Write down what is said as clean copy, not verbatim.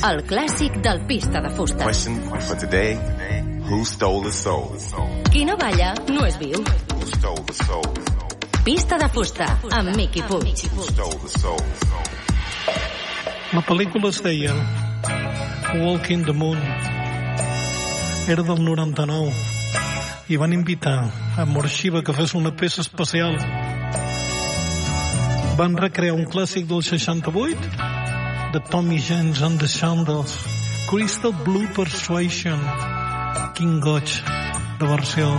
el clàssic del Pista de Fusta. Question for today, who stole the soul? Qui no balla no és viu. Who stole the soul? Pista de Fusta, amb Miqui Puig. Who stole the soul? La pel·lícula es deia Walking the Moon. Era del 99 i van invitar a Morshiva que fes una peça especial. Van recrear un clàssic del 68 de Tommy James and the Shandles, Crystal Blue Persuasion. Quin goig de versió.